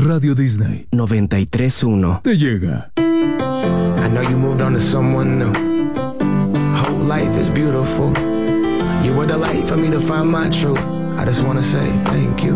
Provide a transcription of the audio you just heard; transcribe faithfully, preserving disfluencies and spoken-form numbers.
Radio Disney noventa y tres punto uno te llega. I know you moved on to someone new. Whole life is beautiful. You were the light for me to find my truth. I just wanna say thank you.